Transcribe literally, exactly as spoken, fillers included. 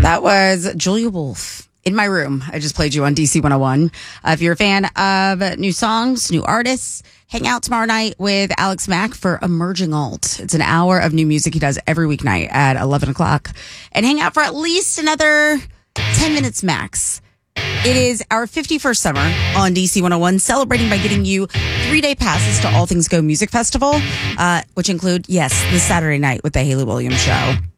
That was Julia Wolf. In My Room. I just played you on D C one oh one. Uh, if you're a fan of new songs, new artists, hang out tomorrow night with Alex Mack for Emerging Alt. It's an hour of new music he does every weeknight at eleven o'clock. And hang out for at least another ten minutes max. It is our fifty-first summer on D C one oh one, celebrating by getting you three-day passes to All Things Go Music Festival, uh, which include, yes, this Saturday night with the Hayley Williams Show.